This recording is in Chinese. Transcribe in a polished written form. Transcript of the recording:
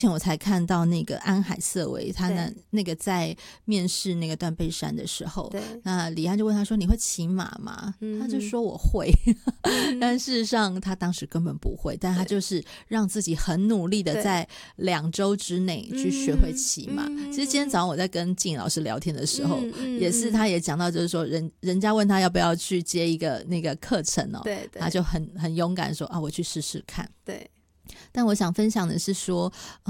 前我才看到那个安海瑟薇，他那个在面试那个断背山的时候，那李安就问他说你会骑马吗？他就说我会但事实上他当时根本不会，但他就是让自己很努力的在2周之内去学会骑马。其实今天早上我在跟静老师聊天的时候，也是他也讲到就是说人家问他要不要去接一个那个课程哦，对，他就很勇敢说啊我去试试看。对，但我想分享的是说